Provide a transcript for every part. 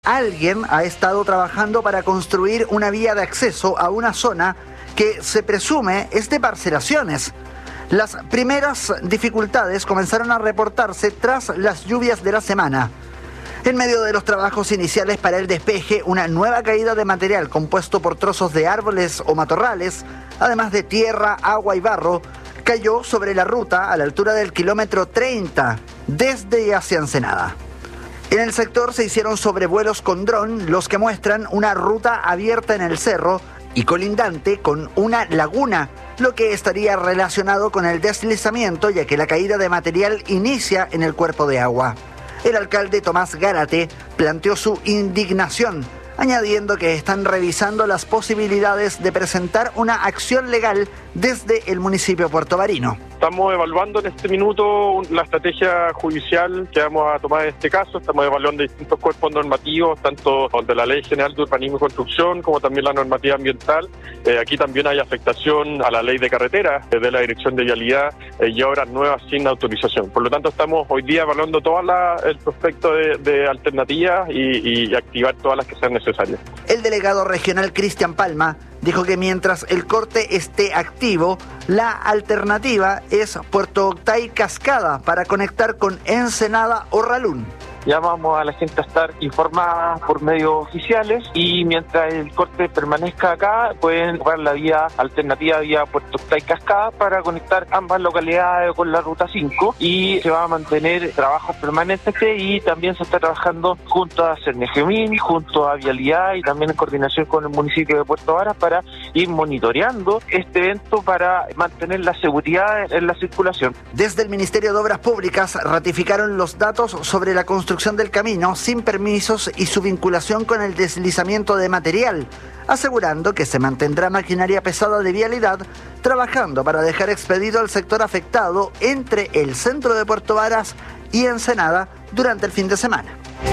Alguien ha estado trabajando para construir una vía de acceso a una zona que se presume es de parcelaciones. Las primeras dificultades comenzaron a reportarse tras las lluvias de la semana. En medio de los trabajos iniciales para el despeje, una nueva caída de material compuesto por trozos de árboles o matorrales, además de tierra, agua y barro, cayó sobre la ruta a la altura del kilómetro 30, desde y hacia Ensenada. En el sector se hicieron sobrevuelos con dron, los que muestran una ruta abierta en el cerro y colindante con una laguna, lo que estaría relacionado con el deslizamiento, ya que la caída de material inicia en el cuerpo de agua. El alcalde Tomás Gárate planteó su indignación, añadiendo que están revisando las posibilidades de presentar una acción legal desde el municipio puertobarino. Estamos evaluando en este minuto la estrategia judicial que vamos a tomar en este caso. Estamos evaluando distintos cuerpos normativos, tanto de la Ley General de Urbanismo y Construcción como también la normativa ambiental. Aquí también hay afectación a la Ley de Carreteras de la Dirección de Vialidad y obras nuevas sin autorización. Por lo tanto, estamos hoy día evaluando todo el prospecto de alternativas y activar todas las que sean necesarias. El delegado regional Cristian Palma dijo que mientras el corte esté activo, la alternativa es Puerto Octay Cascada para conectar con Ensenada o Ralún. Llamamos a la gente a estar informada por medios oficiales y mientras el corte permanezca acá pueden ocupar la vía alternativa vía Puerto Octay Cascada para conectar ambas localidades con la Ruta 5 y se va a mantener trabajos permanentes y también se está trabajando junto a Cernegemín, junto a Vialidad y también en coordinación con el municipio de Puerto Varas para ir monitoreando este evento para mantener la seguridad en la circulación. Desde el Ministerio de Obras Públicas ratificaron los datos sobre la construcción del camino sin permisos y su vinculación con el deslizamiento de material, asegurando que se mantendrá maquinaria pesada de vialidad trabajando para dejar expedito al sector afectado entre el centro de Puerto Varas y Ensenada durante el fin de semana.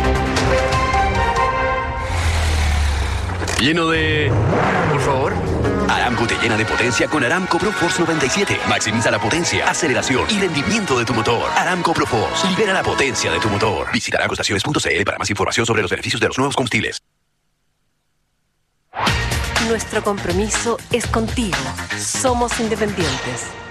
Lleno de... Por favor. Aramco te llena de potencia con Aramco Pro Force 97. Maximiza la potencia, aceleración y rendimiento de tu motor. Aramco Pro Force. Libera la potencia de tu motor. Visita aramcoestaciones.cl para más información sobre los beneficios de los nuevos combustibles. Nuestro compromiso es contigo. Somos independientes.